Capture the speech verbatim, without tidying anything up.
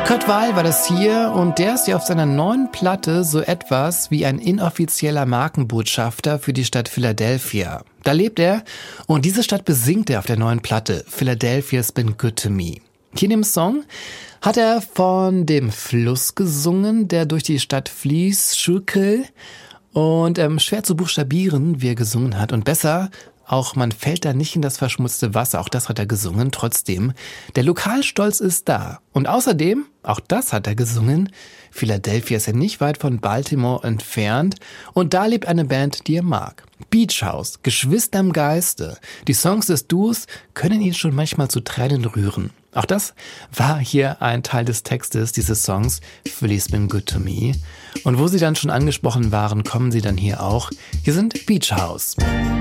Kurt Weill war das hier und der ist ja auf seiner neuen Platte so etwas wie ein inoffizieller Markenbotschafter für die Stadt Philadelphia. Da lebt er und diese Stadt besingt er auf der neuen Platte, Philadelphia's Been Good to Me. Hier in dem Song hat er von dem Fluss gesungen, der durch die Stadt fließt, Schuylkill, und ähm, schwer zu buchstabieren, wie er gesungen hat. Und besser, auch man fällt da nicht in das verschmutzte Wasser, auch das hat er gesungen. Trotzdem, der Lokalstolz ist da. Und außerdem, auch das hat er gesungen, Philadelphia ist ja nicht weit von Baltimore entfernt und da lebt eine Band, die er mag. Beach House, Geschwister im Geiste. Die Songs des Duos können ihn schon manchmal zu Tränen rühren. Auch das war hier ein Teil des Textes dieses Songs, Philly's Been Good to Me. Und wo sie dann schon angesprochen waren, kommen sie dann hier auch. Hier sind Beach House.